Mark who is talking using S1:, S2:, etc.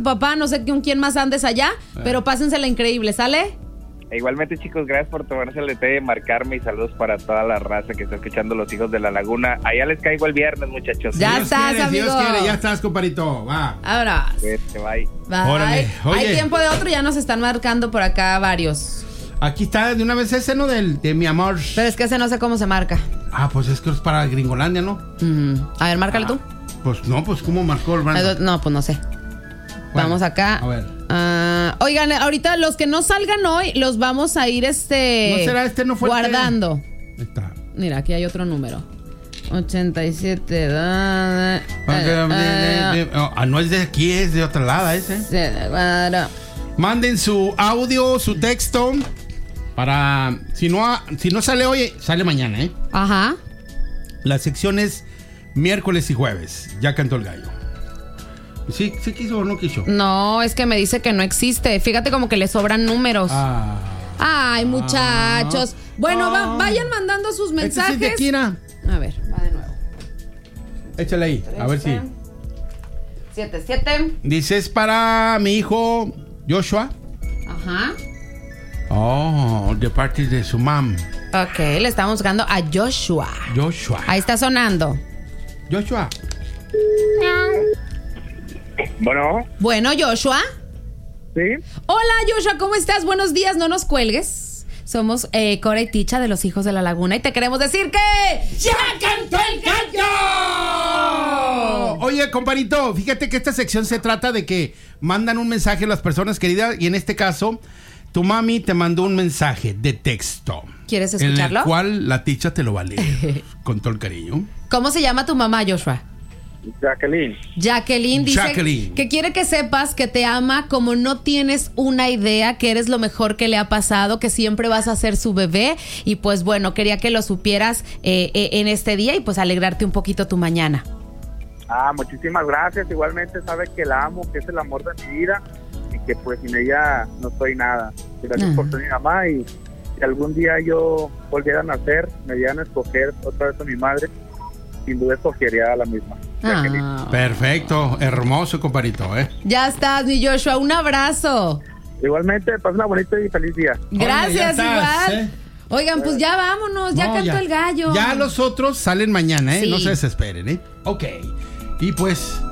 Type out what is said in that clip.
S1: papá, no sé con quién más andes allá, pero pásensela increíble, ¿sale?
S2: Igualmente, chicos, gracias por tomarse el detalle de marcarme y saludos para toda la raza que está escuchando Los Hijos de la Laguna. Allá les caigo el viernes, muchachos.
S1: Ya
S3: Dios
S1: estás,
S3: quiere,
S1: amigo.
S3: Dios quiere, ya estás, comparito. Va.
S1: Ahora.
S2: Bye.
S1: Bye.
S3: Órale, oye.
S1: Hay tiempo de otro, ya nos están marcando por acá varios.
S3: Aquí está de una vez ese, ¿no? De mi amor.
S1: Pero es que ese no sé cómo se marca.
S3: Ah, pues es que es para Gringolandia, ¿no?
S1: A ver, márcale tú.
S3: Pues no, pues ¿cómo marcó el Brandon?
S1: No, pues no sé.
S3: Bueno,
S1: vamos acá.
S3: a ver.
S1: Oigan, ahorita los que no salgan hoy los vamos a ir
S3: ¿No será este? ¿No fue
S1: guardando.
S3: Ahí está.
S1: Mira, aquí hay otro número. 87.
S3: No es de aquí, es de otra lado ese. Manden su audio, su texto. Para. Si no sale hoy, sale mañana, ¿eh?
S1: Ajá.
S3: La sección es miércoles y jueves. Ya cantó el gallo. ¿Sí quiso o no quiso?
S1: No, es que me dice que no existe. Fíjate como que le sobran números. Ay, muchachos. Bueno, vayan mandando sus mensajes.
S3: Este sí te quiera.
S1: A ver, va de nuevo.
S3: Échale ahí, a ver si.
S1: 7.
S3: Dice, es para mi hijo Joshua.
S1: Ajá.
S3: Oh, de parte de su mam.
S1: Ok, le estamos buscando a Joshua.
S3: Joshua.
S1: Ahí está sonando.
S3: Joshua.
S2: Bueno,
S1: Joshua.
S2: ¿sí?
S1: Hola, Joshua, ¿cómo estás? Buenos días, no nos cuelgues. Somos Cora y Ticha de Los Hijos de la Laguna y te queremos decir que ¡ya cantó el gallo!
S3: Oye, comparito, fíjate que esta sección se trata de que mandan un mensaje a las personas queridas y en este caso, tu mami te mandó un mensaje de texto.
S1: ¿Quieres escucharlo?
S3: En el cual la Ticha te lo va a leer con todo el cariño.
S1: ¿Cómo se llama tu mamá, Joshua? Jacqueline dice que quiere que sepas que te ama como no tienes una idea, que eres lo mejor que le ha pasado, que siempre vas a ser su bebé y pues bueno, quería que lo supieras en este día y pues alegrarte un poquito tu mañana.
S2: Muchísimas gracias. Igualmente sabe que la amo, que es el amor de mi vida y que pues sin ella no soy nada. Gracias por ser mi mamá y si algún día yo volviera a nacer, me dieran a escoger otra vez a mi madre, sin duda escogería a la misma.
S3: Perfecto, hermoso, comparito,
S1: Ya estás, mi Joshua, un abrazo.
S2: Igualmente, pasa una bonita y feliz día.
S1: Gracias,
S3: estás,
S1: igual. Oigan, pues ya vámonos, ya cantó el gallo.
S3: Ya los otros salen mañana,
S1: Sí.
S3: No se desesperen, Ok. Y pues